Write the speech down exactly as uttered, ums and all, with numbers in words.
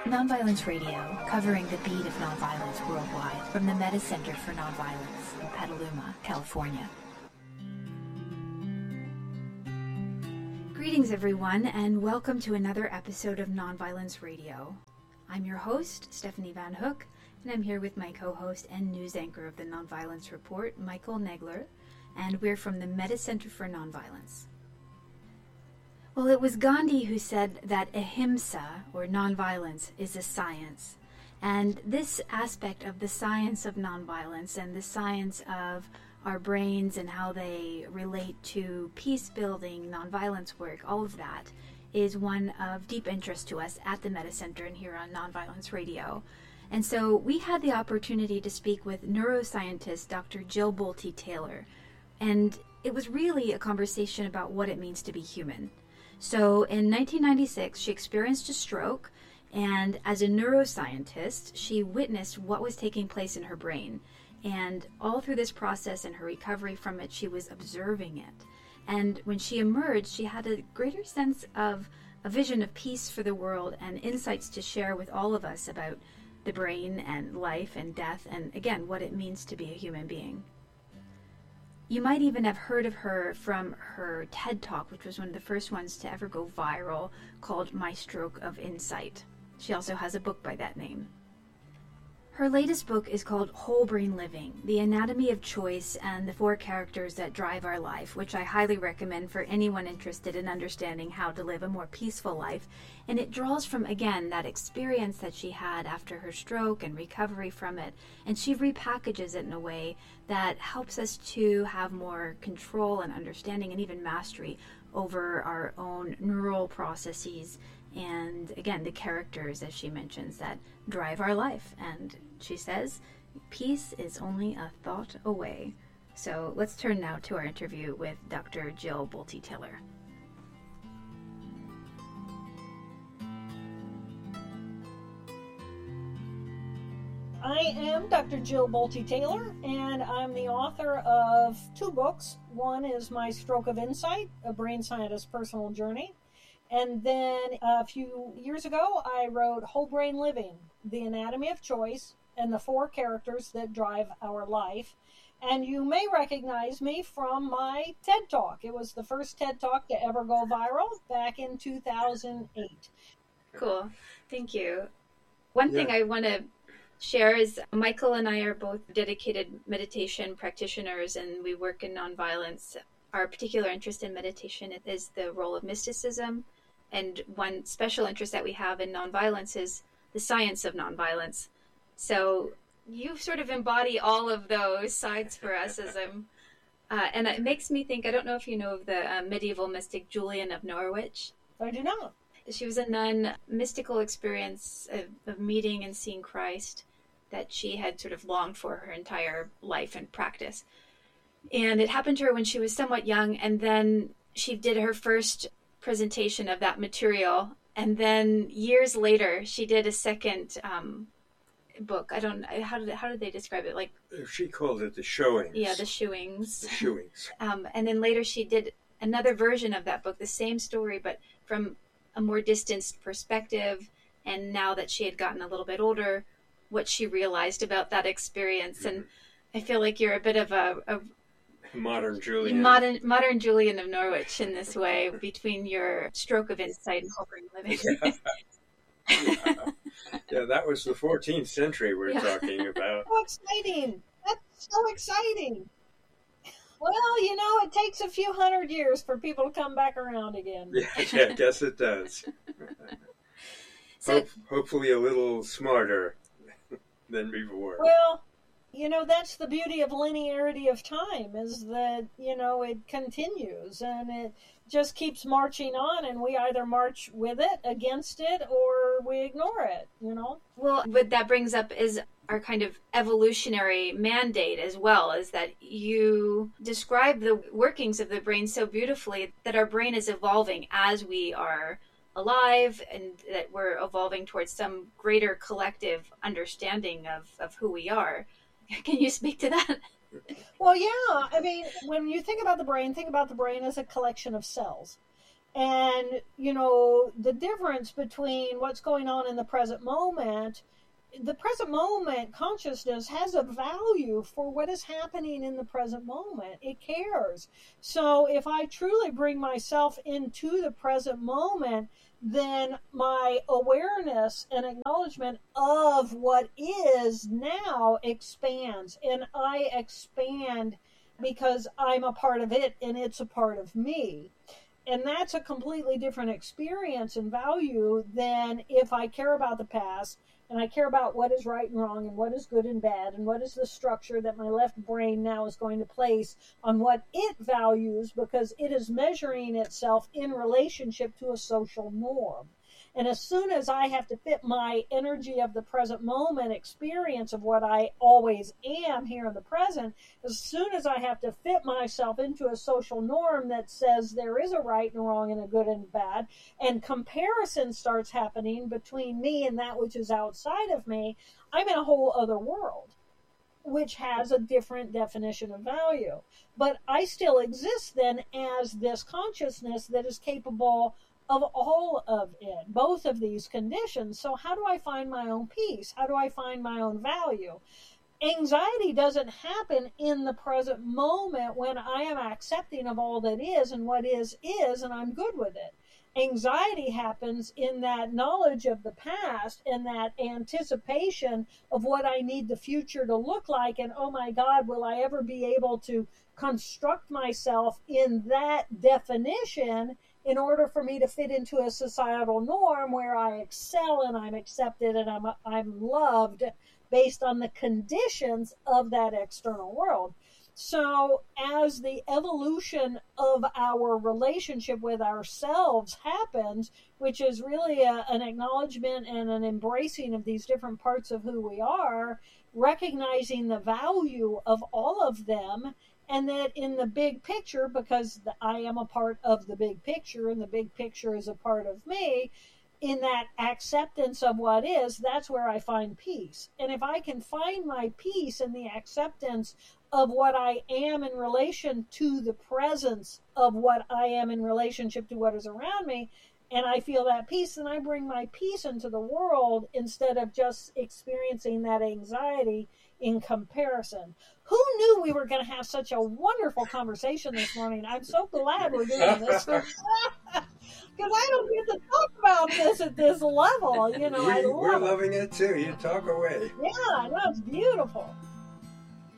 Nonviolence Radio, covering the beat of nonviolence worldwide from the Metta Center for Nonviolence in Petaluma, California. Greetings, everyone, and welcome to another episode of Nonviolence Radio. I'm your host, Stephanie Van Hook, and I'm here with my co-host and news anchor of the Nonviolence Report, Michael Negler, and we're from the Metta Center for Nonviolence. Well, it was Gandhi who said that ahimsa, or nonviolence, is a science. And this aspect of the science of nonviolence and the science of our brains and how they relate to peace-building, nonviolence work, all of that is one of deep interest to us at the Metta Center and here on Nonviolence Radio. And so we had the opportunity to speak with neuroscientist Doctor Jill Bolte Taylor. And it was really a conversation about what it means to be human. So in nineteen ninety-six, she experienced a stroke, and as a neuroscientist, she witnessed what was taking place in her brain. And all through this process and her recovery from it, she was observing it. And when she emerged, she had a greater sense of a vision of peace for the world and insights to share with all of us about the brain and life and death and, again, what it means to be a human being. You might even have heard of her from her TED Talk, which was one of the first ones to ever go viral, called My Stroke of Insight. She also has a book by that name. Her latest book is called Whole Brain Living, The Anatomy of Choice and the Four Characters That Drive Our Life, which I highly recommend for anyone interested in understanding how to live a more peaceful life. And it draws from, again, that experience that she had after her stroke and recovery from it. And she repackages it in a way that helps us to have more control and understanding and even mastery over our own neural processes and, again, the characters, as she mentions, that drive our life. And she says, peace is only a thought away. So let's turn now to our interview with Doctor Jill Bolte Taylor. I am Doctor Jill Bolte Taylor, and I'm the author of two books. One is My Stroke of Insight, A Brain Scientist's Personal Journey. And then a few years ago, I wrote Whole Brain Living, The Anatomy of Choice, and the Four Characters That Drive Our Life. And you may recognize me from my TED Talk. It was the first TED Talk to ever go viral back in two thousand eight. Cool. Thank you. One Yeah. thing I want to share is Michael and I are both dedicated meditation practitioners, and we work in nonviolence. Our particular interest in meditation is the role of mysticism. And one special interest that we have in nonviolence is the science of nonviolence. So you sort of embody all of those sides for us as I'm, uh, and it makes me think, I don't know if you know of the uh, medieval mystic Julian of Norwich. I do not. She was a nun, mystical experience of, of meeting and seeing Christ that she had sort of longed for her entire life and practice. And it happened to her when she was somewhat young, and then she did her first presentation of that material, and then years later she did a second um, book. I don't how did how did they describe it? Like She called it the showings. yeah, the shewings. The shewings. um, and then later she did another version of that book, the same story, but from a more distanced perspective. And now that she had gotten a little bit older, what she realized about that experience. Mm-hmm. And I feel like you're a bit of a, a Modern Julian. Modern, modern Julian of Norwich in this way, between your stroke of insight and whole brain living. Yeah. yeah. yeah, that was the fourteenth century we're yeah. talking about. So exciting. That's so exciting. Well, you know, it takes a few hundred years for people to come back around again. Yeah, yeah I guess it does. So, Hope, hopefully a little smarter than before. Well, you know, that's the beauty of linearity of time, is that, you know, it continues and it just keeps marching on, and we either march with it, against it, or we ignore it, you know? Well, what that brings up is our kind of evolutionary mandate as well, is that you describe the workings of the brain so beautifully, that our brain is evolving as we are alive, and that we're evolving towards some greater collective understanding of, of who we are. Can you speak to that? Well, yeah. I mean, when you think about the brain, think about the brain as a collection of cells. And, you know, the difference between what's going on in the present moment, the present moment consciousness has a value for what is happening in the present moment. It cares. So if I truly bring myself into the present moment, then my awareness and acknowledgement of what is now expands. And I expand because I'm a part of it and it's a part of me. And that's a completely different experience and value than if I care about the past and I care about what is right and wrong and what is good and bad and what is the structure that my left brain now is going to place on what it values, because it is measuring itself in relationship to a social norm. And as soon as I have to fit my energy of the present moment experience of what I always am here in the present, as soon as I have to fit myself into a social norm that says there is a right and wrong and a good and bad, and comparison starts happening between me and that which is outside of me, I'm in a whole other world, which has a different definition of value. But I still exist then as this consciousness that is capable of all of it, both of these conditions. So how do I find my own peace? How do I find my own value? Anxiety doesn't happen in the present moment when I am accepting of all that is, and what is, is, and I'm good with it. Anxiety happens in that knowledge of the past and that anticipation of what I need the future to look like. And oh my God, will I ever be able to construct myself in that definition in order for me to fit into a societal norm where I excel and I'm accepted and I'm, I'm loved based on the conditions of that external world. So as the evolution of our relationship with ourselves happens, which is really a, an acknowledgement and an embracing of these different parts of who we are, recognizing the value of all of them, and that in the big picture, because I am a part of the big picture and the big picture is a part of me, in that acceptance of what is, that's where I find peace. And if I can find my peace in the acceptance of what I am in relation to the presence of what I am in relationship to what is around me, and I feel that peace, then I bring my peace into the world instead of just experiencing that anxiety in comparison. Who knew we were going to have such a wonderful conversation this morning? I'm so glad we're doing this. Because I don't get to talk about this at this level. You know, we, I love we're it. loving it too. You talk away. Yeah, no, it's beautiful.